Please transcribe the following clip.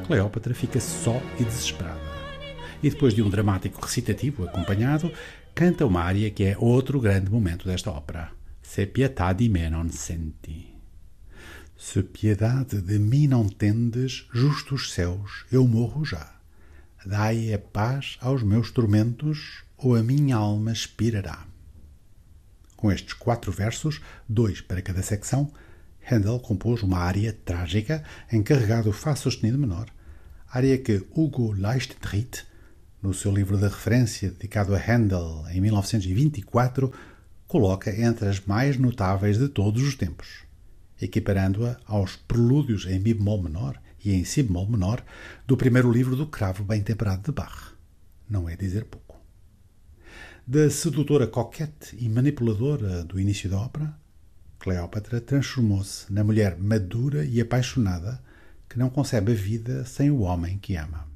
Cleópatra fica só e desesperada. E depois de um dramático recitativo acompanhado, canta uma ária que é outro grande momento desta ópera. Se pietà di me non senti. Se piedade de mim não tendes, justos céus, eu morro já. Dai a paz aos meus tormentos, ou a minha alma expirará. Com estes 4 versos, 2 para cada secção, Handel compôs uma área trágica em carregado Fá sustenido menor, área que Hugo Leichtfried, no seu livro de referência dedicado a Handel em 1924, coloca entre as mais notáveis de todos os tempos, equiparando-a aos prelúdios em mi bemol menor e em si bemol menor do primeiro livro do Cravo Bem Temperado de Bach. Não é dizer pouco. Da sedutora coquette e manipuladora do início da ópera, Cleópatra transformou-se na mulher madura e apaixonada que não concebe a vida sem o homem que ama.